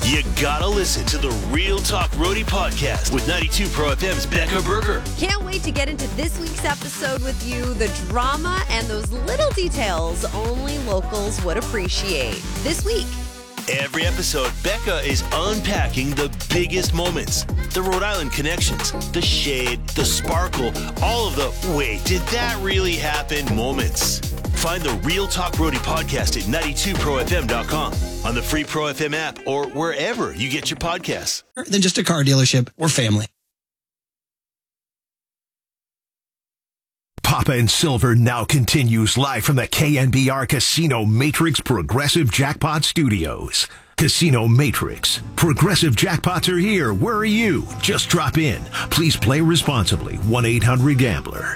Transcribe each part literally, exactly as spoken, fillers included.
You gotta listen to the Real Talk Roadie podcast with ninety-two Pro F M's Becca Berger. Can't wait to get into this week's episode with you. The drama and those little details only locals would appreciate. This week. Every episode, Becca is unpacking the biggest moments. The Rhode Island connections, the shade, the sparkle, all of the wait, did that really happen moments. Find the Real Talk Roadie podcast at ninety-two pro f m dot com, on the free Pro F M app, or wherever you get your podcasts. Than just a car dealership, we're family. Papa and Silver now continues live from the K N B R Casino Matrix Progressive Jackpot Studios. Casino Matrix. Progressive jackpots are here. Where are you? Just drop in. Please play responsibly. one eight hundred gambler.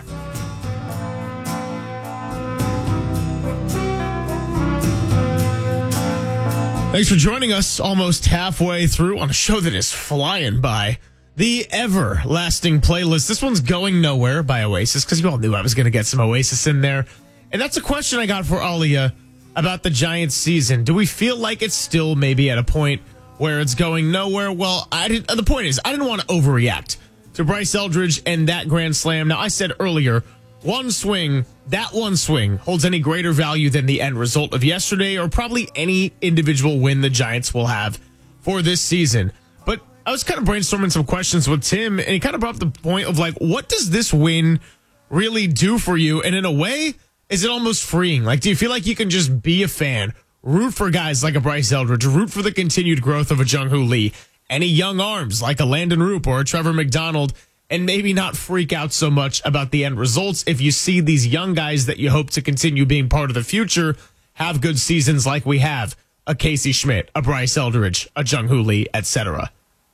Thanks for joining us almost halfway through on a show that is flying by. The everlasting playlist. This one's Going Nowhere by Oasis, because you all knew I was going to get some Oasis in there. And that's a question I got for Alia about the Giants season. Do we feel like it's still maybe at a point where it's going nowhere? Well, I didn't, the point is, I didn't want to overreact to Bryce Eldridge and that grand slam. Now, I said earlier, one swing, that one swing holds any greater value than the end result of yesterday or probably any individual win the Giants will have for this season. But I was kind of brainstorming some questions with Tim, and he kind of brought up the point of, like, what does this win really do for you? And in a way, is it almost freeing? Like, do you feel like you can just be a fan, root for guys like a Bryce Eldridge, root for the continued growth of a Jung-Hoo Lee, any young arms like a Landon Roop or a Trevor McDonald, and maybe not freak out so much about the end results if you see these young guys that you hope to continue being part of the future have good seasons like we have a Casey Schmidt, a Bryce Eldridge, a Jung-Hoo Lee, et cetera?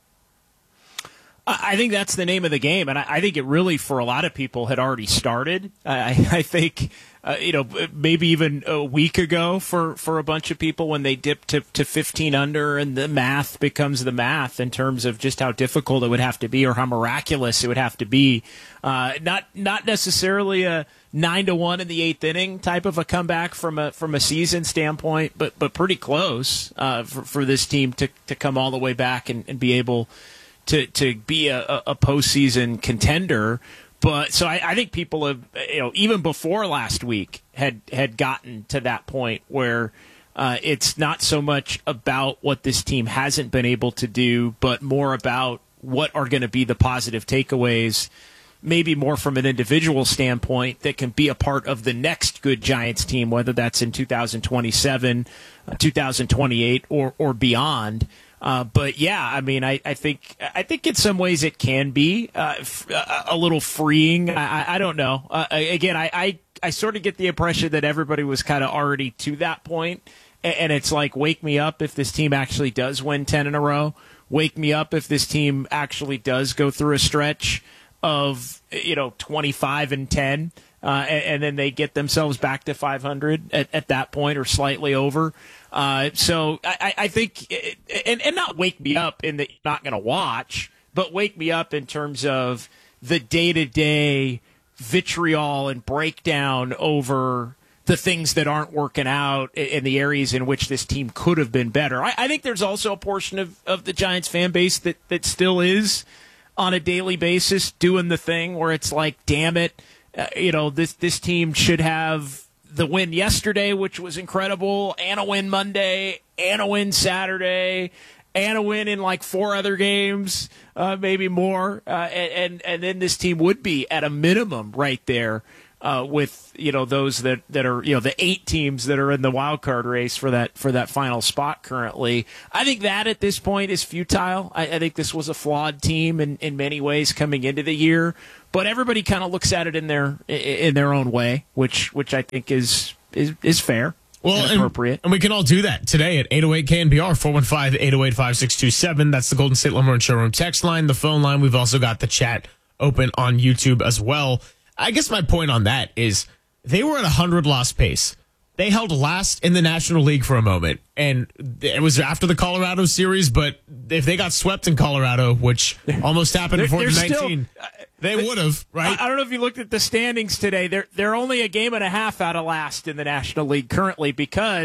I think that's the name of the game, and I think it really, for a lot of people, had already started. I, I think, uh, you know, maybe even a week ago for, for a bunch of people when they dipped to, to fifteen under, and the math becomes the math in terms of just how difficult it would have to be or how miraculous it would have to be. Uh, not not necessarily a nine to one in the eighth inning type of a comeback from a from a season standpoint, but but pretty close uh, for, for this team to to come all the way back and, and be able to to be a, a postseason contender. But so I, I think people have, you know, even before last week had had gotten to that point where uh, it's not so much about what this team hasn't been able to do, but more about what are going to be the positive takeaways, maybe more from an individual standpoint, that can be a part of the next good Giants team, whether that's in two thousand twenty-seven, uh, two thousand twenty-eight, or or beyond. Uh, but yeah, I mean, I, I think I think in some ways it can be uh, f- a little freeing. I, I don't know. Uh, again, I, I, I sort of get the impression that everybody was kind of already to that point, and, and it's like, wake me up if this team actually does win ten in a row. Wake me up if this team actually does go through a stretch of, you know, twenty-five and ten, uh, and, and then they get themselves back to five hundred at, at that point or slightly over. Uh, so I, I think, and, and not wake me up in that you're not going to watch, but wake me up in terms of the day-to-day vitriol and breakdown over the things that aren't working out in the areas in which this team could have been better. I, I think there's also a portion of, of the Giants fan base that, that still is on a daily basis doing the thing where it's like, damn it, uh, you know, this, this team should have the win yesterday, which was incredible, and a win Monday, and a win Saturday, and a win in like four other games, uh, maybe more, uh, and, and and then this team would be at a minimum right there uh, with, you know, those that, that are, you know, the eight teams that are in the wild card race for that for that final spot currently. I think that at this point is futile. I, I think this was a flawed team in, in many ways coming into the year. But everybody kind of looks at it in their in their own way, which which I think is is, is fair, well, and appropriate. And, and we can all do that today at eight oh eight K N B R, four one five, eight oh eight, five six two seven. That's the Golden State Lumber and Showroom text line, the phone line. We've also got the chat open on YouTube as well. I guess my point on that is they were at a one hundred loss pace. They held last in the National League for a moment, and it was after the Colorado series, but if they got swept in Colorado, which almost happened in fourteen nineteen, they would have, right? I don't know if you looked at the standings today. They're they're only a game and a half out of last in the National League currently because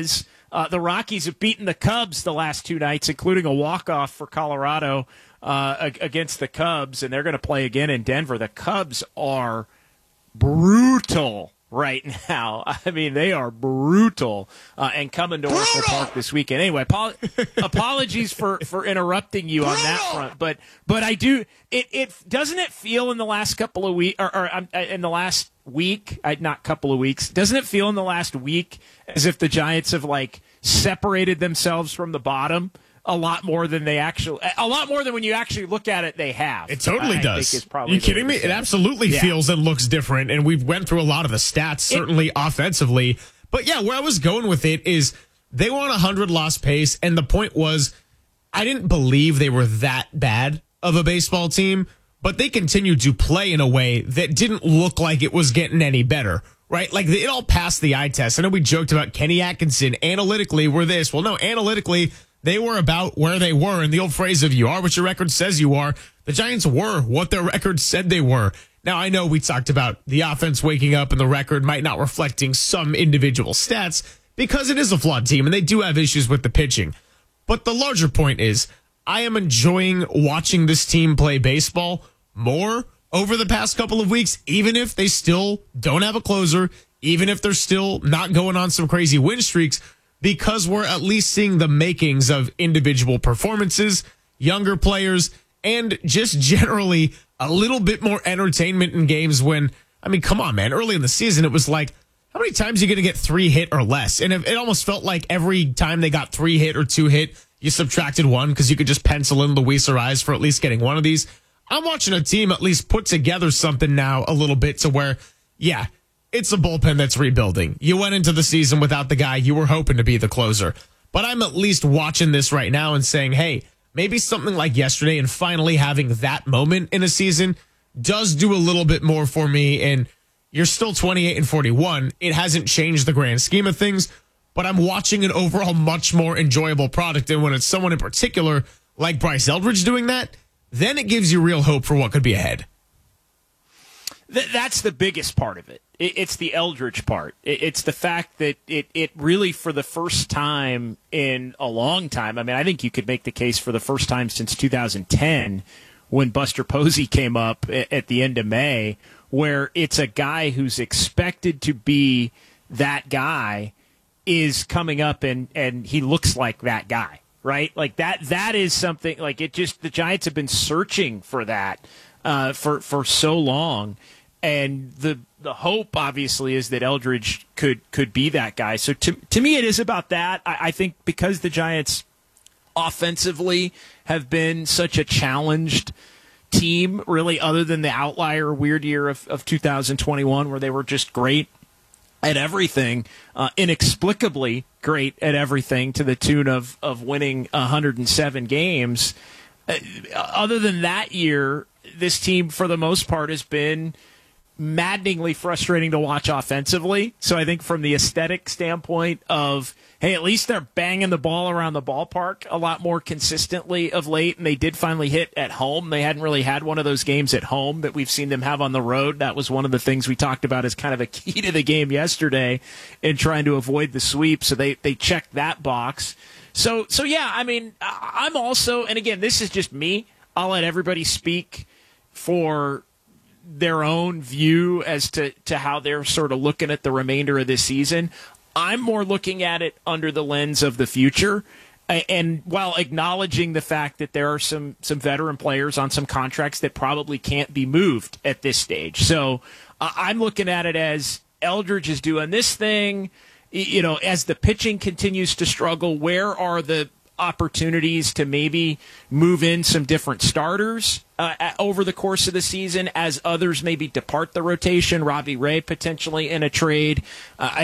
Uh, the Rockies have beaten the Cubs the last two nights, including a walk-off for Colorado uh, against the Cubs, and they're going to play again in Denver. The Cubs are brutal right now. I mean, they are brutal uh, and coming to Oracle Park this weekend. Anyway, apo- apologies for, for interrupting you on that front, but but I do. It it doesn't it feel in the last couple of weeks, or, or um, in the last week, uh, not couple of weeks, doesn't it feel in the last week as if the Giants have like separated themselves from the bottom a lot more than they actually, a lot more than when you actually look at it, they have. It totally I, does. I think Are you kidding me? It absolutely yeah. feels and looks different, and we've went through a lot of the stats, certainly it, offensively. But yeah, where I was going with it is they were on a hundred loss pace, and the point was I didn't believe they were that bad of a baseball team, but they continued to play in a way that didn't look like it was getting any better. Right? Like, it all passed the eye test. I know we joked about Kenny Atkinson. Analytically, we're this. Well, no, analytically, they were about where they were. And the old phrase of you are what your record says you are. The Giants were what their record said they were. Now, I know we talked about the offense waking up and the record might not reflecting some individual stats because it is a flawed team and they do have issues with the pitching. But the larger point is I am enjoying watching this team play baseball more over the past couple of weeks, even if they still don't have a closer, even if they're still not going on some crazy win streaks, because we're at least seeing the makings of individual performances, younger players, and just generally a little bit more entertainment in games when, I mean, come on, man. Early in the season, it was like, how many times are you going to get three hit or less? And it almost felt like every time they got three hit or two hit, you subtracted one because you could just pencil in Luis Ariz for at least getting one of these. I'm watching a team at least put together something now a little bit to where, yeah, it's a bullpen that's rebuilding. You went into the season without the guy you were hoping to be the closer. But I'm at least watching this right now and saying, hey, maybe something like yesterday and finally having that moment in a season does do a little bit more for me. And you're still twenty-eight and forty-one. It hasn't changed the grand scheme of things, but I'm watching an overall much more enjoyable product. And when it's someone in particular like Bryce Eldridge doing that, then it gives you real hope for what could be ahead. Th- that's the biggest part of it. it. It's the Eldridge part. It, it's the fact that it, it really, for the first time in a long time, I mean, I think you could make the case for the first time since two thousand ten when Buster Posey came up at, at the end of May, where it's a guy who's expected to be that guy is coming up and, and he looks like that guy. Right? Like that, that is something like it just, the Giants have been searching for that, uh, for, for so long. And the, the hope obviously is that Eldridge could, could be that guy. So to, to me, it is about that. I, I think because the Giants offensively have been such a challenged team, really, other than the outlier weird year of, of two thousand twenty-one where they were just great at everything, uh, inexplicably great at everything to the tune of, of winning one hundred seven games. Uh, other than that year, this team, for the most part, has been maddeningly frustrating to watch offensively. So I think from the aesthetic standpoint of, hey, at least they're banging the ball around the ballpark a lot more consistently of late, and they did finally hit at home. They hadn't really had one of those games at home that we've seen them have on the road. That was one of the things we talked about as kind of a key to the game yesterday in trying to avoid the sweep. So they, they checked that box. So, so yeah, I mean, I'm also, and again, this is just me. I'll let everybody speak for their own view as to, to how they're sort of looking at the remainder of this season. I'm more looking at it under the lens of the future, and while acknowledging the fact that there are some, some veteran players on some contracts that probably can't be moved at this stage. So uh, I'm looking at it as Eldridge is doing this thing. You know, as the pitching continues to struggle, where are the opportunities to maybe move in some different starters uh, over the course of the season as others maybe depart the rotation? Robbie Ray potentially in a trade. Uh, I